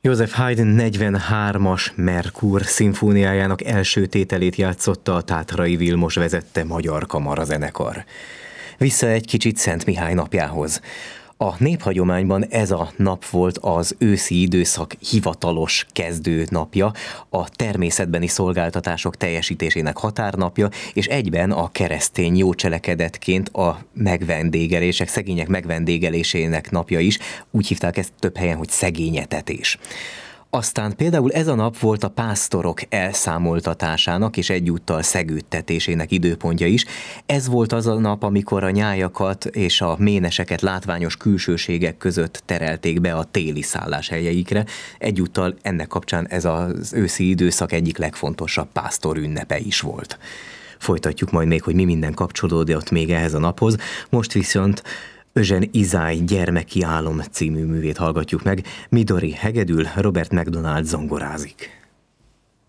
József Haydn 43-as Merkur szimfóniájának első tételét játszotta a Tátrai Vilmos vezette Magyar Kamarazenekar. Vissza egy kicsit Szent Mihály napjához. A néphagyományban ez a nap volt az őszi időszak hivatalos kezdő napja, a természetbeni szolgáltatások teljesítésének határnapja, és egyben a keresztény jócselekedetként a megvendégelések, szegények megvendégelésének napja is. Úgy hívták ezt több helyen, hogy szegényetetés. Aztán például ez a nap volt a pásztorok elszámoltatásának és egyúttal szegődtetésének időpontja is. Ez volt az a nap, amikor a nyájakat és a méneseket látványos külsőségek között terelték be a téli szálláshelyeikre. Egyúttal ennek kapcsán ez az őszi időszak egyik legfontosabb pásztor ünnepe is volt. Folytatjuk majd még, hogy mi minden kapcsolódott még ehhez a naphoz. Most viszont Eugene Izáj Gyermeki álom című művét hallgatjuk meg. Midori hegedül, Robert McDonald zongorázik.